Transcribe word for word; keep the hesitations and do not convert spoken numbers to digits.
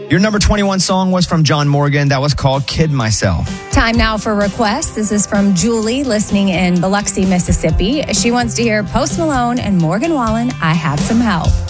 Your number twenty-one song was from John Morgan. That was called Kid Myself. Time now for requests. This is from Julie, listening in Biloxi, Mississippi. She wants to hear Post Malone and Morgan Wallen, I Have Some Help.